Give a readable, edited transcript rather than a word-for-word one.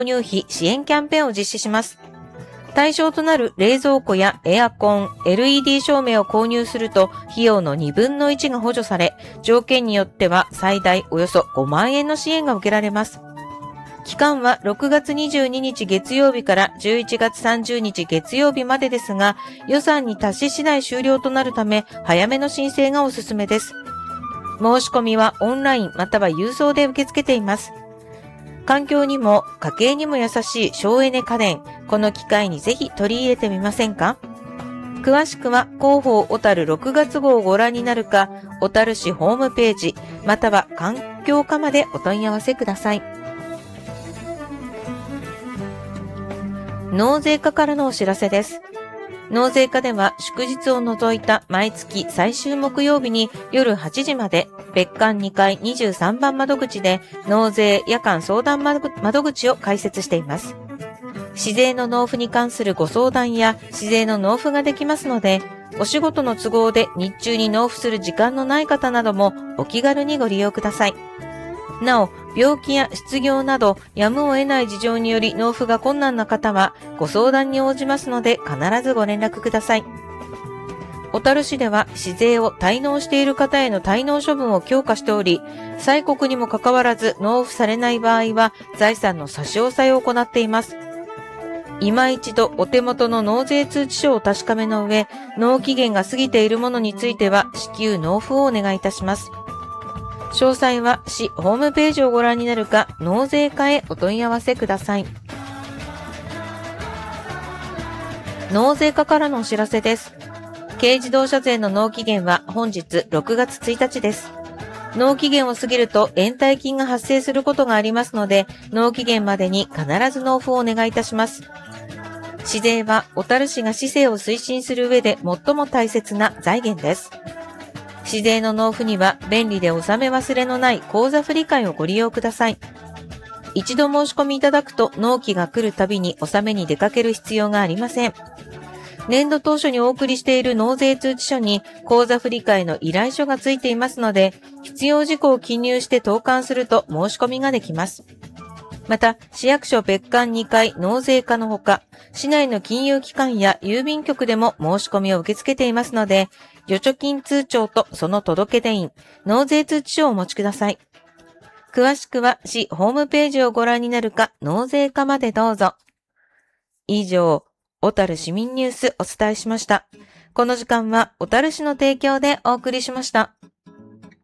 入費支援キャンペーンを実施します。対象となる冷蔵庫やエアコン、LED 照明を購入すると費用の1分の1が補助され、条件によっては最大およそ5万円の支援が受けられます。期間は6月22日月曜日から11月30日月曜日までですが、予算に達し次第終了となるため、早めの申請がおすすめです。申し込みはオンラインまたは郵送で受け付けています。環境にも家計にも優しい省エネ家電、この機会にぜひ取り入れてみませんか？詳しくは広報小樽6月号をご覧になるか、小樽市ホームページ、または環境課までお問い合わせください。納税課からのお知らせです。納税課では祝日を除いた毎月最終木曜日に夜8時まで別館2階23番窓口で納税夜間相談窓口を開設しています。市税の納付に関するご相談や市税の納付ができますので、お仕事の都合で日中に納付する時間のない方などもお気軽にご利用ください。なお、病気や失業などやむを得ない事情により納付が困難な方はご相談に応じますので必ずご連絡ください。小樽市では市税を滞納している方への滞納処分を強化しており、催告にもかかわらず納付されない場合は財産の差し押さえを行っています。今一度お手元の納税通知書を確かめの上、納期限が過ぎているものについては至急納付をお願いいたします。詳細は市ホームページをご覧になるか、納税課へお問い合わせください。納税課からのお知らせです。軽自動車税の納期限は本日6月1日です。納期限を過ぎると延滞金が発生することがありますので、納期限までに必ず納付をお願いいたします。市税は小樽市が市政を推進する上で最も大切な財源です。市税の納付には便利で納め忘れのない口座振替をご利用ください。一度申し込みいただくと納期が来るたびに納めに出かける必要がありません。年度当初にお送りしている納税通知書に口座振替の依頼書がついていますので、必要事項を記入して投函すると申し込みができます。また、市役所別館2階納税課のほか、市内の金融機関や郵便局でも申し込みを受け付けていますので、預貯金通帳とその届出印、納税通知書をお持ちください。詳しくは市ホームページをご覧になるか、納税課までどうぞ。以上、小樽市民ニュースお伝えしました。この時間は小樽市の提供でお送りしました。